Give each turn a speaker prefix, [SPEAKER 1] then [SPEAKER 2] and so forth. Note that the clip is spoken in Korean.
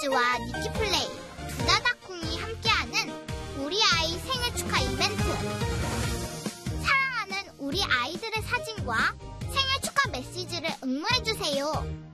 [SPEAKER 1] 굿즈와 니키플레이, 두다다콩이 함께하는 우리 아이 생일 축하 이벤트. 사랑하는 우리 아이들의 사진과 생일 축하 메시지를 응모해주세요.